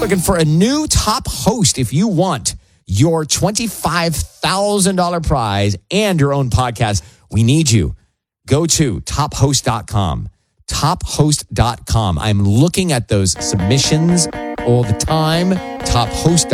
looking for a new top host. If you want your $25,000 prize and your own podcast, we need you. Go to tophost.com. Tophost.com. I'm looking at those submissions all the time. Tophost.com.